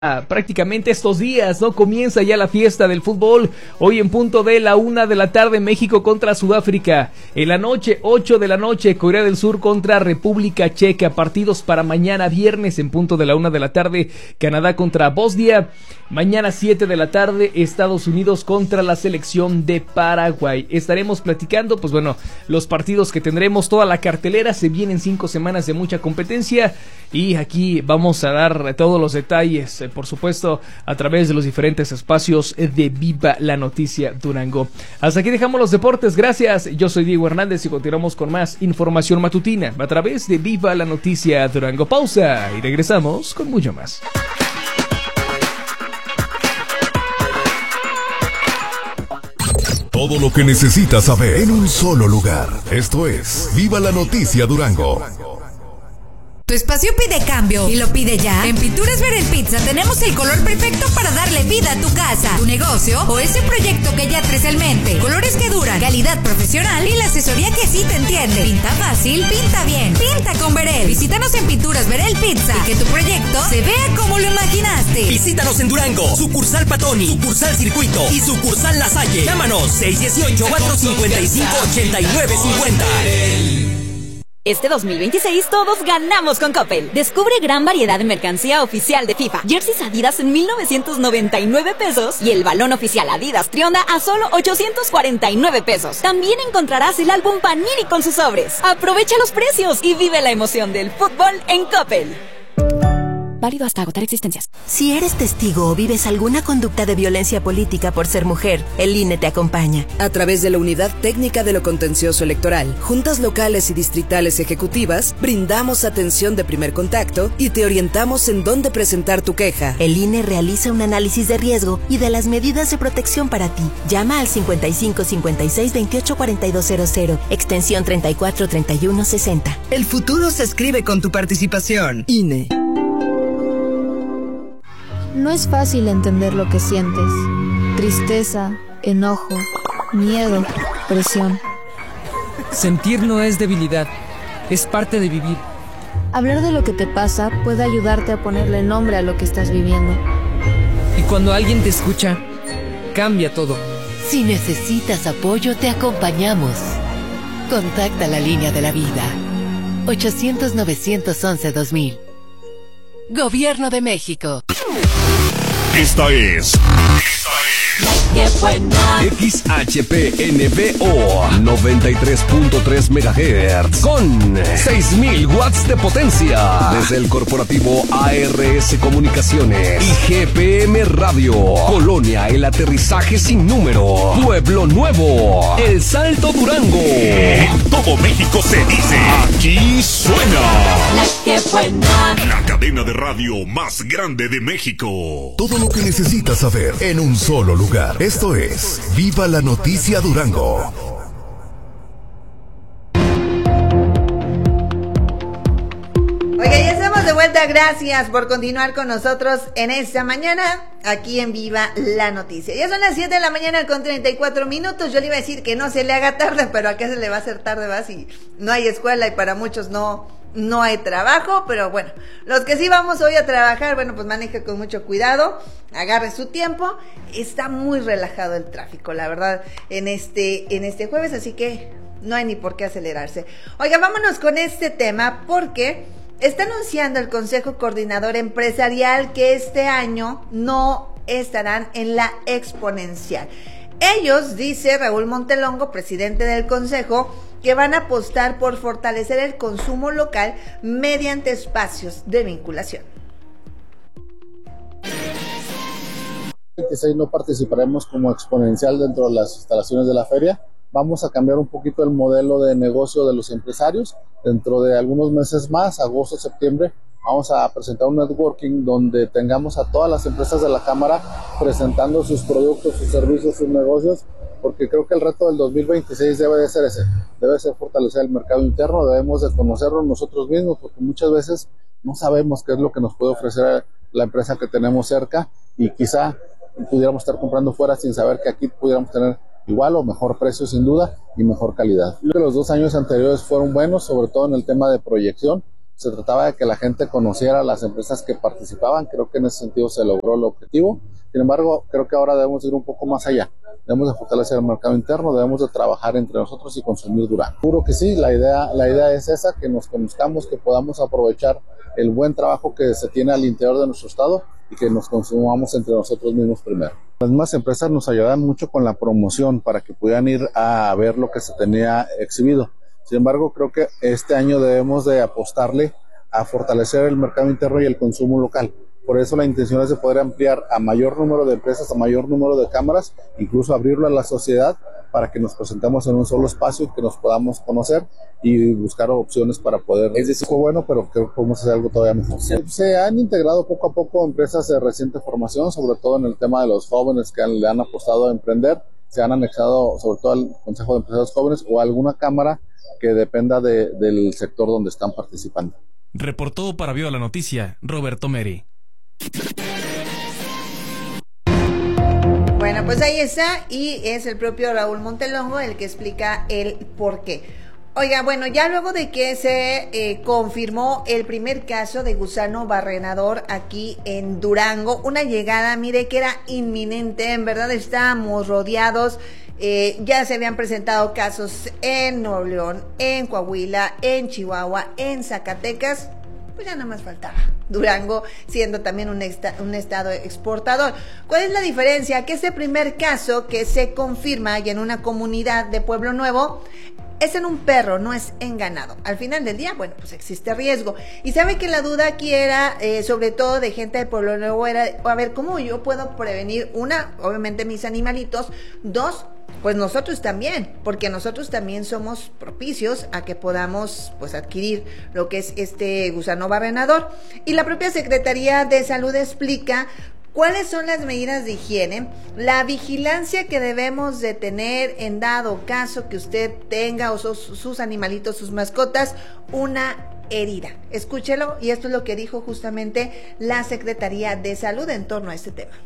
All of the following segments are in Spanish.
Prácticamente estos días, ¿no? Comienza ya la fiesta del fútbol. Hoy en punto de la 1 de la tarde, México contra Sudáfrica. En la noche, 8 de la noche, Corea del Sur contra República Checa. Partidos para mañana viernes en punto de la 1 de la tarde, Canadá contra Bosnia. Mañana 7 de la tarde, Estados Unidos contra la selección de Paraguay. Estaremos platicando, pues bueno, los partidos que tendremos, toda la cartelera. Se vienen 5 semanas de mucha competencia y aquí vamos a dar todos los detalles, por supuesto, a través de los diferentes espacios de Viva la Noticia Durango. Hasta aquí dejamos los deportes, gracias. Yo soy Diego Hernández y continuamos con más información matutina a través de Viva la Noticia Durango. Pausa y regresamos con mucho más. Todo lo que necesitas saber en un solo lugar. Esto es Viva la Noticia Durango. Tu espacio pide cambio y lo pide ya. En Pinturas Verel Pizza tenemos el color perfecto para darle vida a tu casa, tu negocio o ese proyecto que ya traes en mente. Colores que duran, calidad profesional y la asesoría que sí te entiende. Pinta fácil, pinta bien, pinta con Verel. Visítanos en Pinturas Verel Pizza y que tu proyecto se vea como lo imaginaste. Visítanos en Durango, sucursal Patoni, sucursal Circuito y sucursal La Salle. Llámanos 618-455-8950. Este 2026 todos ganamos con Coppel. Descubre gran variedad de mercancía oficial de FIFA. Jerseys Adidas en 1,999 pesos y el balón oficial Adidas Trionda a solo 849 pesos. También encontrarás el álbum Panini con sus sobres. Aprovecha los precios y vive la emoción del fútbol en Coppel. Válido hasta agotar existencias. Si eres testigo o vives alguna conducta de violencia política por ser mujer, el INE te acompaña. A través de la Unidad Técnica de lo Contencioso Electoral, juntas locales y distritales ejecutivas, brindamos atención de primer contacto y te orientamos en dónde presentar tu queja. El INE realiza un análisis de riesgo y de las medidas de protección para ti. Llama al 55 56 28 4200, extensión 34 31 60. El futuro se escribe con tu participación. INE. No es fácil entender lo que sientes. Tristeza, enojo, miedo, presión. Sentir no es debilidad, es parte de vivir. Hablar de lo que te pasa puede ayudarte a ponerle nombre a lo que estás viviendo. Y cuando alguien te escucha, cambia todo. Si necesitas apoyo, te acompañamos. Contacta la línea de la vida. 800-911-2000. Gobierno de México. Esta es XHPNBO 93.3 MHz con 6,000 watts de potencia desde el corporativo ARS Comunicaciones y GPM Radio. Colonia El Aterrizaje Sin Número, Pueblo Nuevo, El Salto Durango. En todo México se dice, aquí suena La que buena. la cadena de radio más grande de México. Todo lo que necesitas saber en un solo lugar. Esto es Viva la Noticia Durango. Oiga, ya estamos de vuelta. Gracias por continuar con nosotros en esta mañana aquí en Viva la Noticia. Ya son las 7 de la mañana con 34 minutos. Yo le iba a decir que no se le haga tarde, pero ¿a qué se le va a hacer tarde? Va, si no hay escuela y para muchos no hay trabajo, pero bueno, los que sí vamos hoy a trabajar, bueno, pues maneje con mucho cuidado, agarre su tiempo. Está muy relajado el tráfico, la verdad, en este jueves, así que no hay ni por qué acelerarse. Oiga, vámonos con este tema porque está anunciando el Consejo Coordinador Empresarial que este año no estarán en la exponencial. Ellos, dice Raúl Montelongo, presidente del Consejo, que van a apostar por fortalecer el consumo local mediante espacios de vinculación. El 26 no participaremos como exponencial dentro de las instalaciones de la feria. Vamos a cambiar un poquito el modelo de negocio de los empresarios. Dentro de algunos meses más, agosto, septiembre, vamos a presentar un networking donde tengamos a todas las empresas de la Cámara presentando sus productos, sus servicios, sus negocios, porque creo que el reto del 2026 debe de ser ese, debe ser fortalecer el mercado interno, debemos de conocernos nosotros mismos, porque muchas veces no sabemos qué es lo que nos puede ofrecer la empresa que tenemos cerca y quizá pudiéramos estar comprando fuera sin saber que aquí pudiéramos tener igual o mejor precio sin duda y mejor calidad. Creo que los 2 años anteriores fueron buenos, sobre todo en el tema de proyección. se trataba de que la gente conociera las empresas que participaban. Creo que en ese sentido se logró el objetivo. Sin embargo, creo que ahora debemos ir un poco más allá. Debemos de fortalecer el mercado interno, debemos de trabajar entre nosotros y consumir Durango. Seguro que sí, la idea es esa, que nos conozcamos, que podamos aprovechar el buen trabajo que se tiene al interior de nuestro estado y que nos consumamos entre nosotros mismos primero. Las mismas empresas nos ayudan mucho con la promoción para que puedan ir a ver lo que se tenía exhibido. Sin embargo, creo que este año debemos de apostarle a fortalecer el mercado interno y el consumo local. Por eso la intención es de poder ampliar a mayor número de empresas, a mayor número de cámaras, incluso abrirlo a la sociedad para que nos presentemos en un solo espacio y que nos podamos conocer y buscar opciones para poder. Es decir, fue bueno, pero creo que podemos hacer algo todavía mejor. Se han integrado poco a poco empresas de reciente formación, sobre todo en el tema de los jóvenes que le han apostado a emprender. Se han anexado sobre todo al Consejo de Empresarios Jóvenes o a alguna cámara que dependa del sector donde están participando. Reportó para Viva la Noticia, Roberto Meri. Bueno, pues ahí está, y es el propio Raúl Montelongo el que explica el por qué. Oiga, bueno, ya luego de que se confirmó el primer caso de gusano barrenador aquí en Durango, una llegada, mire, que era inminente, en verdad estábamos rodeados. Ya se habían presentado casos en Nuevo León, en Coahuila, en Chihuahua, en Zacatecas, pues ya nada más faltaba Durango, siendo también un estado exportador. ¿Cuál es la diferencia? Que este primer caso que se confirma y en una comunidad de Pueblo Nuevo es en un perro, no es en ganado. Al final del día, bueno, pues existe riesgo. Y sabe que la duda aquí era, sobre todo de gente de Pueblo Nuevo, era, a ver, ¿cómo yo puedo prevenir? Una, obviamente mis animalitos. Dos, pues nosotros también, porque nosotros también somos propicios a que podamos pues adquirir lo que es este gusano barrenador. Y la propia Secretaría de Salud explica cuáles son las medidas de higiene, la vigilancia que debemos de tener en dado caso que usted tenga o sus animalitos, sus mascotas, una herida. Escúchelo, y esto es lo que dijo justamente la Secretaría de Salud en torno a este tema.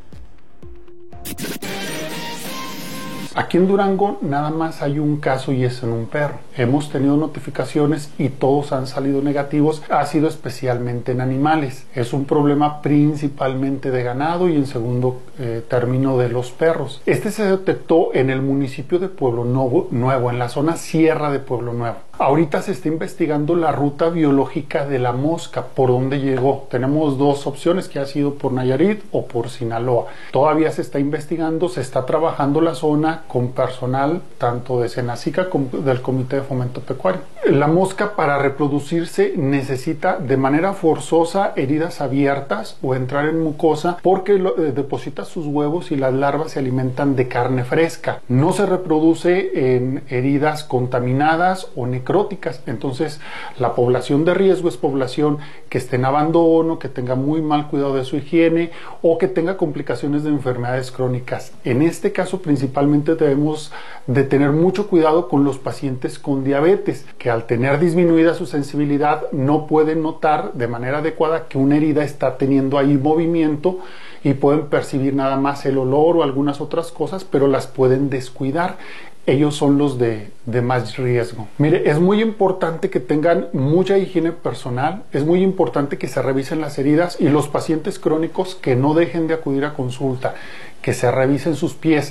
Aquí en Durango nada más hay un caso y es en un perro. Hemos tenido notificaciones y todos han salido negativos. Ha sido especialmente en animales. Es un problema principalmente de ganado y en segundo término de los perros. Este se detectó en el municipio de Pueblo Nuevo, en la zona sierra de Pueblo Nuevo. Ahorita se está investigando la ruta biológica de la mosca, por dónde llegó. Tenemos dos opciones, que ha sido por Nayarit o por Sinaloa. Todavía se está investigando, se está trabajando la zona con personal tanto de Senacica como del Comité de Fomento Pecuario. La mosca, para reproducirse, necesita de manera forzosa heridas abiertas o entrar en mucosa, porque deposita sus huevos y las larvas se alimentan de carne fresca. No se reproduce en heridas contaminadas o necróticas. Entonces, la población de riesgo es población que esté en abandono, que tenga muy mal cuidado de su higiene o que tenga complicaciones de enfermedades crónicas. En este caso, principalmente debemos de tener mucho cuidado con los pacientes con diabetes, que al tener disminuida su sensibilidad no pueden notar de manera adecuada que una herida está teniendo ahí movimiento y pueden percibir nada más el olor o algunas otras cosas, pero las pueden descuidar. Ellos son los de más riesgo. Mire, es muy importante que tengan mucha higiene personal, es muy importante que se revisen las heridas, y los pacientes crónicos que no dejen de acudir a consulta, que se revisen sus pies,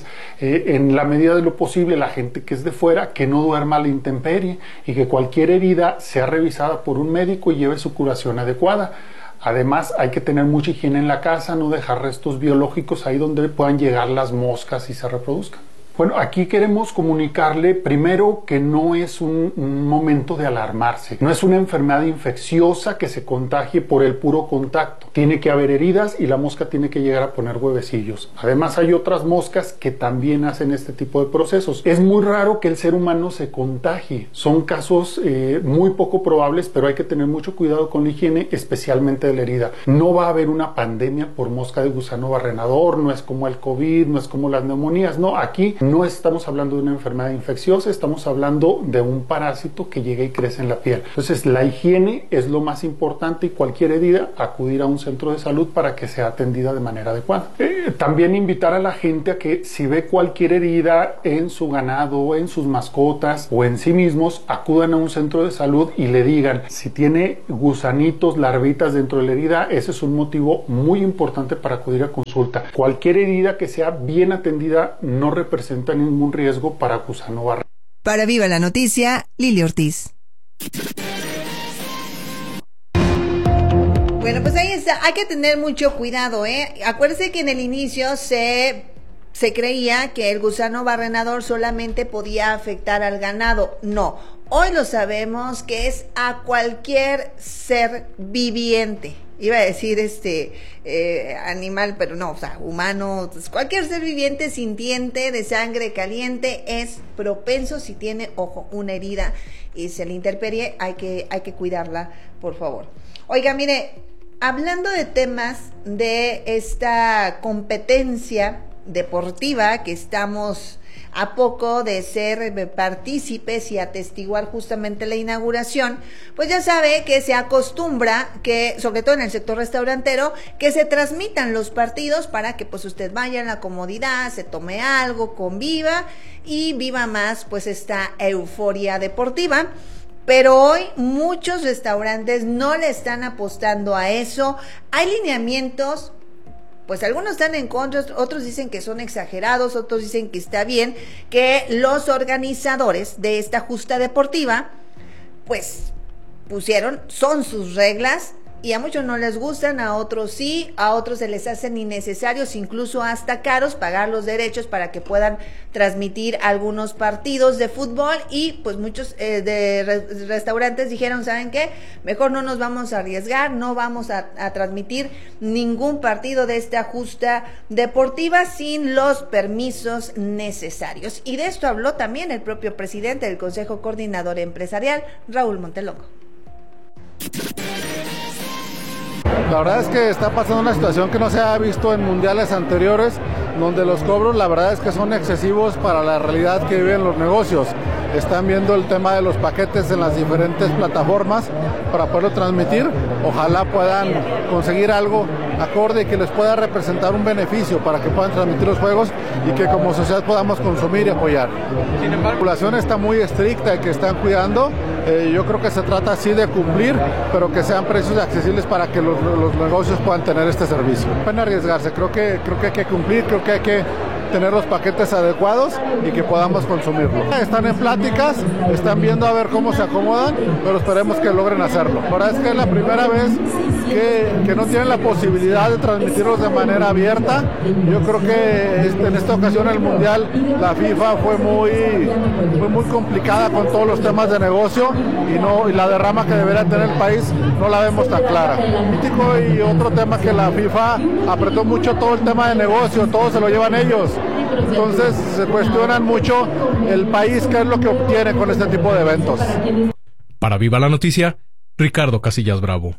en la medida de lo posible. La gente que es de fuera, que no duerma a la intemperie, y que cualquier herida sea revisada por un médico y lleve su curación adecuada. Además, hay que tener mucha higiene en la casa, no dejar restos biológicos ahí donde puedan llegar las moscas y se reproduzcan. Bueno, aquí queremos comunicarle primero que no es un momento de alarmarse. No es una enfermedad infecciosa que se contagie por el puro contacto. Tiene que haber heridas y la mosca tiene que llegar a poner huevecillos. Además, hay otras moscas que también hacen este tipo de procesos. Es muy raro que el ser humano se contagie. Son casos muy poco probables, pero hay que tener mucho cuidado con la higiene, especialmente de la herida. No va a haber una pandemia por mosca de gusano barrenador, no es como el COVID, no es como las neumonías. No, aquí No estamos hablando de una enfermedad infecciosa, estamos hablando de un parásito que llega y crece en la piel. Entonces, la higiene es lo más importante y cualquier herida, acudir a un centro de salud para que sea atendida de manera adecuada. También invitar a la gente a que si ve cualquier herida en su ganado, en sus mascotas o en sí mismos, acudan a un centro de salud y le digan si tiene gusanitos, larvitas dentro de la herida. Ese es un motivo muy importante para acudir a consulta. Cualquier herida que sea bien atendida no representa ningún riesgo para gusano barreno. Para Viva la Noticia, Lili Ortiz. Bueno, pues ahí está, hay que tener mucho cuidado, Acuérdense que en el inicio se creía que el gusano barrenador solamente podía afectar al ganado. No, hoy lo sabemos que es a cualquier ser viviente. Iba a decir animal, pero no, o sea, humano, cualquier ser viviente sintiente de sangre caliente es propenso si tiene, ojo, una herida y se le intemperie, hay que cuidarla, por favor. Oiga, mire, hablando de temas de esta competencia deportiva que estamos a poco de ser partícipes y atestiguar justamente la inauguración, pues ya sabe que se acostumbra que, sobre todo en el sector restaurantero, que se transmitan los partidos para que pues usted vaya en la comodidad, se tome algo, conviva y viva más pues esta euforia deportiva. Pero hoy muchos restaurantes no le están apostando a eso. Hay lineamientos, pues algunos están en contra, otros dicen que son exagerados, otros dicen que está bien, que los organizadores de esta justa deportiva, pues son sus reglas, y a muchos no les gustan, a otros sí, a otros se les hacen innecesarios, incluso hasta caros, pagar los derechos para que puedan transmitir algunos partidos de fútbol, y pues muchos restaurantes dijeron, ¿saben qué? Mejor no nos vamos a arriesgar, no vamos a transmitir ningún partido de esta justa deportiva sin los permisos necesarios. Y de esto habló también el propio presidente del Consejo Coordinador Empresarial, Raúl Montelongo. La verdad es que está pasando una situación que no se ha visto en mundiales anteriores, donde los cobros la verdad es que son excesivos para la realidad que viven los negocios. Están viendo el tema de los paquetes en las diferentes plataformas para poderlo transmitir. Ojalá puedan conseguir algo acorde y que les pueda representar un beneficio para que puedan transmitir los juegos y que como sociedad podamos consumir y apoyar. Sin embargo, la regulación está muy estricta y que están cuidando. Yo creo que se trata así de cumplir, pero que sean precios accesibles para que los negocios puedan tener este servicio. No pueden arriesgarse, creo que hay que cumplir, creo que hay que tener los paquetes adecuados y que podamos consumirlo. Están en pláticas, están viendo a ver cómo se acomodan, pero esperemos que logren hacerlo. La verdad es que es la primera vez que no tienen la posibilidad de transmitirlos de manera abierta. Yo creo que en esta ocasión el Mundial, la FIFA fue muy complicada con todos los temas de negocio y la derrama que debería tener el país no la vemos tan clara. Y otro tema que la FIFA apretó mucho todo el tema de negocio, todo se lo llevan ellos. Entonces se cuestionan mucho el país, qué es lo que obtiene con este tipo de eventos. Para Viva la Noticia, Ricardo Casillas Bravo.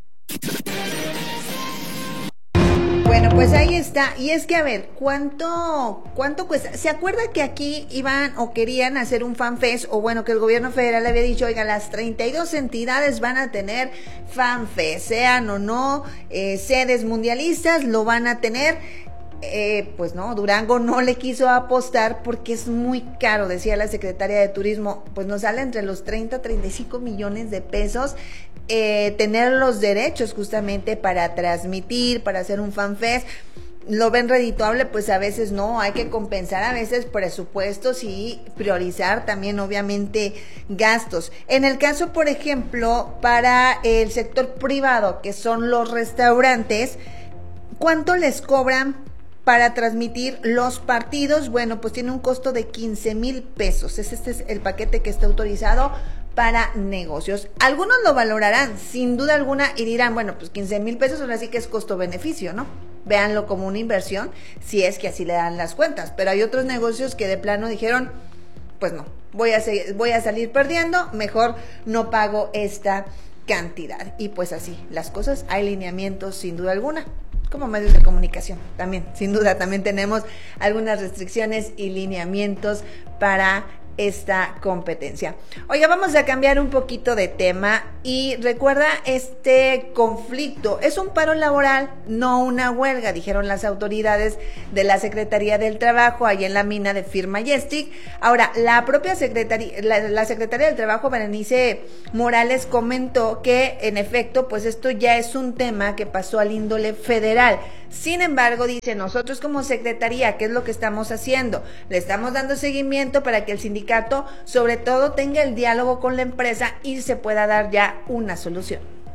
Bueno, pues ahí está. Y es que, a ver, ¿cuánto cuesta? ¿Se acuerda que aquí iban o querían hacer un FanFest? O bueno, que el gobierno federal había dicho, oiga, las 32 entidades van a tener FanFest, sean o no sedes mundialistas, lo van a tener. Pues no, Durango no le quiso apostar porque es muy caro, decía la secretaria de Turismo, pues nos sale entre los 30-35 millones de pesos tener los derechos justamente para transmitir, para hacer un FanFest. Lo ven redituable, pues a veces no, hay que compensar a veces presupuestos y priorizar también obviamente gastos. En el caso, por ejemplo, para el sector privado, que son los restaurantes, ¿cuánto les cobran para transmitir los partidos? Bueno, pues tiene un costo de 15,000 pesos. Este es el paquete que está autorizado para negocios. Algunos lo valorarán, sin duda alguna, y dirán, bueno, pues 15,000 pesos, ahora sí que es costo-beneficio, ¿no? Véanlo como una inversión, si es que así le dan las cuentas. Pero hay otros negocios que de plano dijeron, pues no, voy a salir perdiendo, mejor no pago esta cantidad. Y pues así, las cosas, hay lineamientos sin duda alguna. como medios de comunicación. También, sin duda, también tenemos algunas restricciones y lineamientos para esta competencia. Oiga, vamos a cambiar un poquito de tema y recuerda, este conflicto es un paro laboral, no una huelga, dijeron las autoridades de la Secretaría del Trabajo ahí en la mina de Fir Majestic. Ahora, la propia Secretaría, la Secretaría del Trabajo, Berenice Morales, comentó que en efecto, pues esto ya es un tema que pasó al índole federal. Sin embargo, dice, nosotros como Secretaría, ¿qué es lo que estamos haciendo? Le estamos dando seguimiento para que el sindicato, sobre todo, tenga el diálogo con la empresa y se pueda dar ya una solución.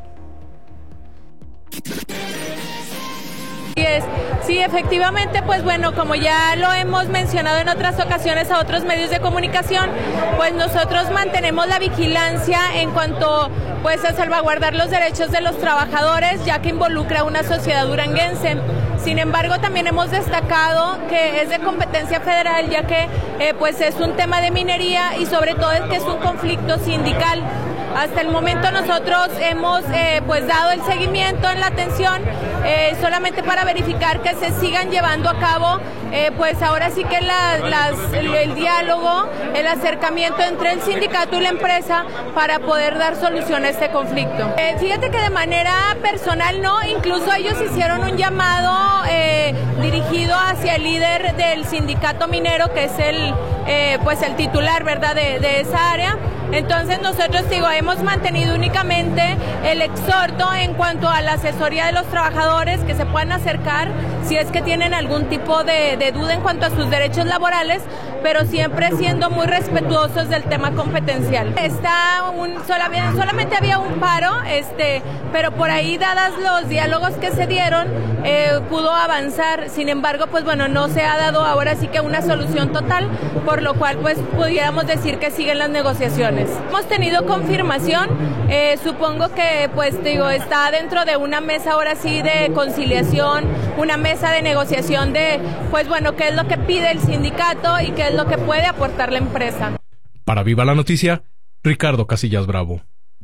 Sí, efectivamente, pues bueno, como ya lo hemos mencionado en otras ocasiones a otros medios de comunicación, pues nosotros mantenemos la vigilancia en cuanto pues a salvaguardar los derechos de los trabajadores, ya que involucra a una sociedad duranguense. Sin embargo, también hemos destacado que es de competencia federal, ya que pues es un tema de minería y sobre todo es que es un conflicto sindical. Hasta el momento nosotros hemos pues dado el seguimiento en la atención solamente para verificar que se sigan llevando a cabo pues ahora sí que el diálogo, el acercamiento entre el sindicato y la empresa para poder dar solución a este conflicto. Fíjate que de manera personal no, incluso ellos hicieron un llamado dirigido hacia el líder del sindicato minero, que es pues el titular, ¿verdad?, de esa área. Entonces nosotros, digo, hemos mantenido únicamente el exhorto en cuanto a la asesoría de los trabajadores, que se puedan acercar si es que tienen algún tipo de duda en cuanto a sus derechos laborales, pero siempre siendo muy respetuosos del tema competencial. Solamente había un paro, pero por ahí, dadas los diálogos que se dieron, pudo avanzar. Sin embargo, pues bueno, no se ha dado ahora sí que una solución total, por lo cual pues pudiéramos decir que siguen las negociaciones. Hemos tenido confirmación, supongo que pues digo, está dentro de una mesa ahora sí de conciliación, una mesa de negociación de pues bueno, qué es lo que pide el sindicato y qué es lo que puede aportar la empresa. Para Viva la Noticia, Ricardo Casillas Bravo.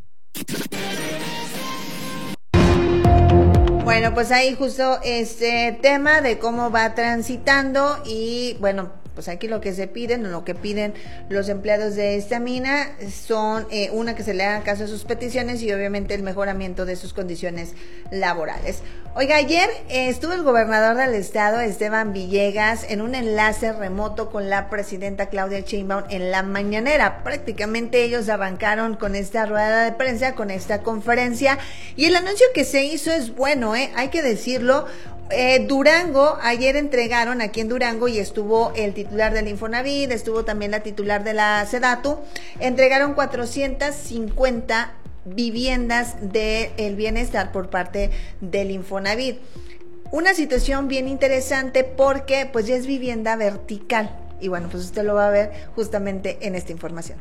Bueno, pues ahí justo este tema de cómo va transitando y bueno, pues aquí lo que se piden, lo que piden los empleados de esta mina son que se le haga caso a sus peticiones y obviamente el mejoramiento de sus condiciones laborales. Oiga, ayer estuvo el gobernador del estado, Esteban Villegas, en un enlace remoto con la presidenta Claudia Sheinbaum en la mañanera. Prácticamente ellos arrancaron con esta rueda de prensa, con esta conferencia, y el anuncio que se hizo es bueno, hay que decirlo. Durango, ayer entregaron aquí en Durango y estuvo el titular del Infonavit, estuvo también la titular de la Sedatu, entregaron 450 viviendas del bienestar por parte del Infonavit. Una situación bien interesante porque pues ya es vivienda vertical y bueno, pues usted lo va a ver justamente en esta información.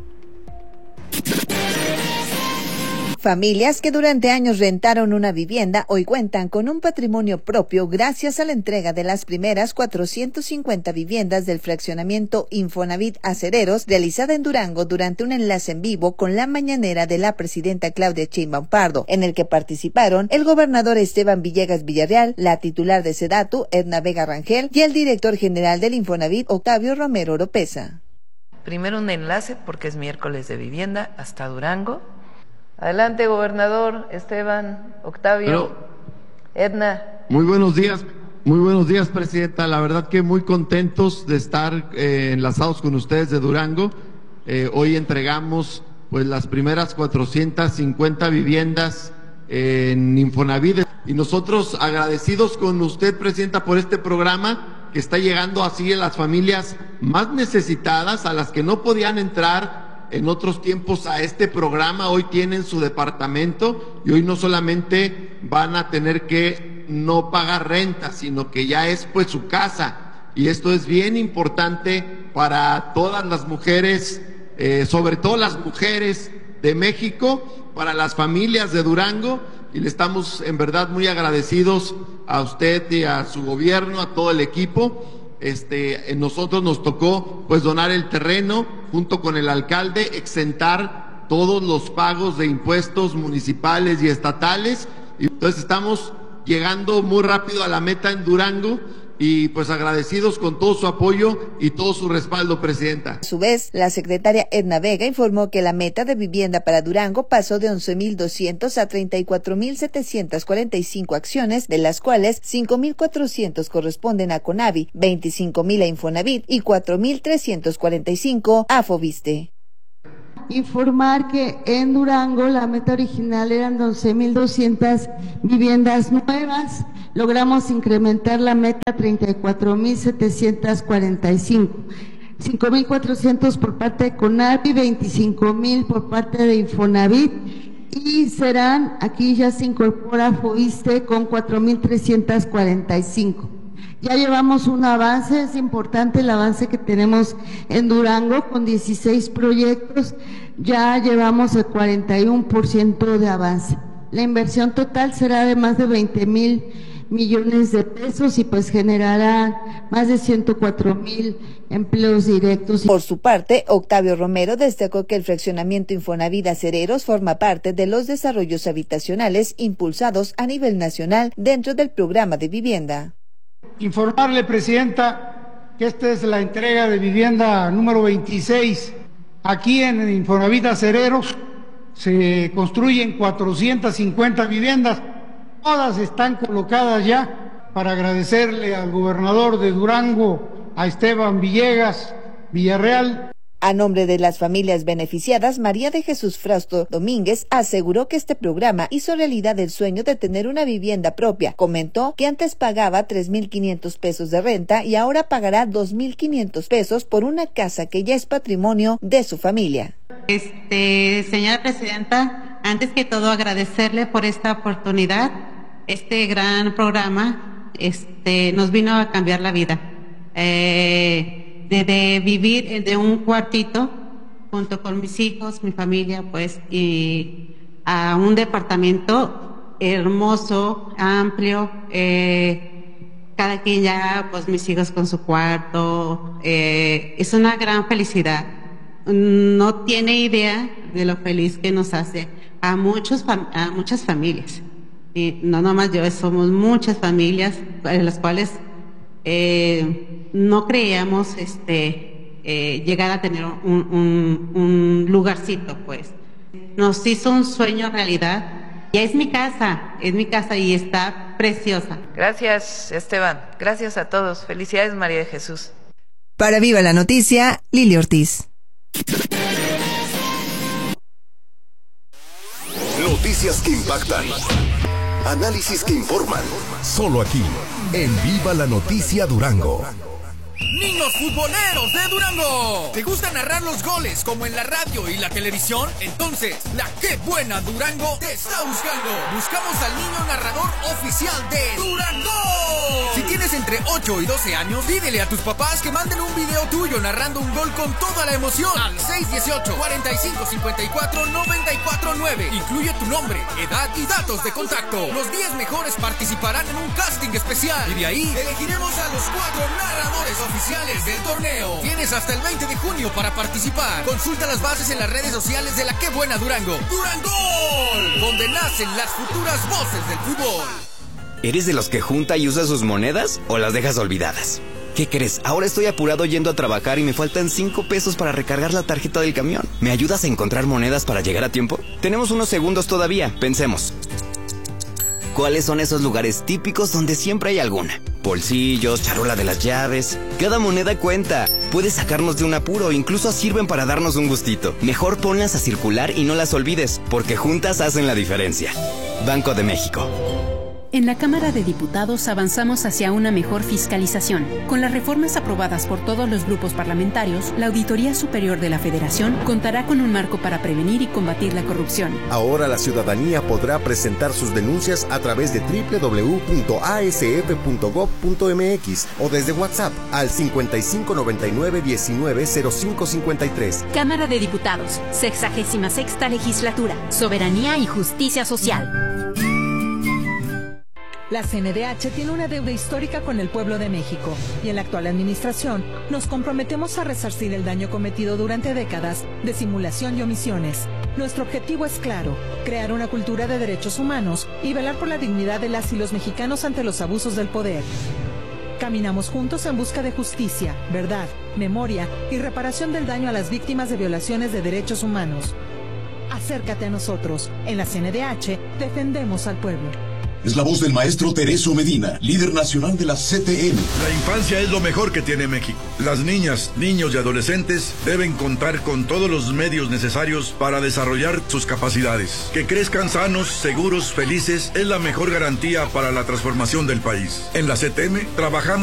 Familias que durante años rentaron una vivienda hoy cuentan con un patrimonio propio gracias a la entrega de las primeras 450 viviendas del fraccionamiento Infonavit Acereros realizada en Durango durante un enlace en vivo con la mañanera de la presidenta Claudia Sheinbaum Pardo, en el que participaron el gobernador Esteban Villegas Villarreal, la titular de Sedatu, Edna Vega Rangel, y el director general del Infonavit, Octavio Romero Oropesa. Primero un enlace porque es miércoles de vivienda hasta Durango. Adelante, gobernador, Esteban, Octavio, Edna. Muy buenos días, presidenta. La verdad que muy contentos de estar enlazados con ustedes de Durango. Hoy entregamos pues las primeras 450 viviendas en Infonavit. Y nosotros agradecidos con usted, presidenta, por este programa que está llegando así a las familias más necesitadas, a las que no podían entrar en otros tiempos a este programa. Hoy tienen su departamento y hoy no solamente van a tener que no pagar renta, sino que ya es pues su casa. Y esto es bien importante para todas las mujeres, sobre todo las mujeres de México, para las familias de Durango, y le estamos en verdad muy agradecidos a usted y a su gobierno, a todo el equipo. Nosotros nos tocó pues donar el terreno junto con el alcalde, exentar todos los pagos de impuestos municipales y estatales, y entonces estamos llegando muy rápido a la meta en Durango. Y pues agradecidos con todo su apoyo y todo su respaldo, Presidenta. A su vez, la secretaria Edna Vega informó que la meta de vivienda para Durango pasó de 11.200 a 34.745 acciones, de las cuales 5.400 corresponden a Conavi, 25.000 a Infonavit y 4.345 a Foviste. Informar que en Durango la meta original eran 11.200 viviendas nuevas. Logramos incrementar la meta a 34.745, 5.400 por parte de Conavi, 25.000 por parte de Infonavit, y serán, aquí ya se incorpora Foviste con 4.345. Ya llevamos un avance, es importante el avance que tenemos en Durango con 16 proyectos, ya llevamos el 41% de avance. La inversión total será de más de 20,000 millones de pesos y pues generará más de 104,000 empleos directos. Por su parte, Octavio Romero destacó que el fraccionamiento Infonavit Acereros forma parte de los desarrollos habitacionales impulsados a nivel nacional dentro del programa de vivienda. Informarle, Presidenta, que esta es la entrega de vivienda número 26. Aquí en Infonavit Acereros se construyen 450 viviendas. Todas están colocadas ya, para agradecerle al gobernador de Durango, a Esteban Villegas Villarreal. A nombre de las familias beneficiadas, María de Jesús Frausto Domínguez aseguró que este programa hizo realidad el sueño de tener una vivienda propia. Comentó que antes pagaba 3.500 pesos de renta y ahora pagará 2.500 pesos por una casa que ya es patrimonio de su familia. Señora Presidenta, antes que todo agradecerle por esta oportunidad. Este gran programa nos vino a cambiar la vida. De vivir de un cuartito junto con mis hijos, mi familia, pues, y a un departamento hermoso, amplio, cada quien ya, pues, mis hijos con su cuarto, es una gran felicidad. No tiene idea de lo feliz que nos hace a muchas familias. Y no nomás yo, somos muchas familias en las cuales no creíamos llegar a tener un lugarcito, pues. Nos hizo un sueño realidad. Ya es mi casa y está preciosa. Gracias, Esteban. Gracias a todos. Felicidades, María de Jesús. Para Viva la Noticia, Lili Ortiz. Noticias que impactan. Análisis que informan. Solo aquí, en Viva la Noticia Durango. Niños futboleros de Durango. ¿Te gusta narrar los goles como en la radio y la televisión? Entonces, la Qué Buena Durango te está buscando. Buscamos al niño narrador oficial de Durango. Si tienes entre 8 y 12 años, pídele a tus papás que manden un video tuyo narrando un gol con toda la emoción al 618-4554-949. Incluye tu nombre, edad y datos de contacto. Los 10 mejores participarán en un casting especial y de ahí elegiremos a los 4 narradores oficiales del torneo. Tienes hasta el 20 de junio para participar. Consulta las bases en las redes sociales de la Qué Buena Durango. ¡Durango! Donde nacen las futuras voces del fútbol. ¿Eres de los que junta y usa sus monedas o las dejas olvidadas? ¿Qué crees? Ahora estoy apurado yendo a trabajar y me faltan 5 pesos para recargar la tarjeta del camión. ¿Me ayudas a encontrar monedas para llegar a tiempo? Tenemos unos segundos todavía. Pensemos. ¿Cuáles son esos lugares típicos donde siempre hay alguna? Bolsillos, charola de las llaves. Cada moneda cuenta. Puedes sacarnos de un apuro, incluso sirven para darnos un gustito. Mejor ponlas a circular y no las olvides, porque juntas hacen la diferencia. Banco de México. En la Cámara de Diputados avanzamos hacia una mejor fiscalización. Con las reformas aprobadas por todos los grupos parlamentarios, la Auditoría Superior de la Federación contará con un marco para prevenir y combatir la corrupción. Ahora la ciudadanía podrá presentar sus denuncias a través de www.asf.gov.mx o desde WhatsApp al 5599-190553. Cámara de Diputados, 66ª Legislatura, Soberanía y Justicia Social. La CNDH tiene una deuda histórica con el pueblo de México y en la actual administración nos comprometemos a resarcir el daño cometido durante décadas de simulación y omisiones. Nuestro objetivo es claro: crear una cultura de derechos humanos y velar por la dignidad de las y los mexicanos ante los abusos del poder. Caminamos juntos en busca de justicia, verdad, memoria y reparación del daño a las víctimas de violaciones de derechos humanos. Acércate a nosotros. En la CNDH defendemos al pueblo. Es la voz del maestro Tereso Medina, líder nacional de la CTM. La infancia es lo mejor que tiene México. Las niñas, niños y adolescentes deben contar con todos los medios necesarios para desarrollar sus capacidades. Que crezcan sanos, seguros, felices es la mejor garantía para la transformación del país. En la CTM trabajamos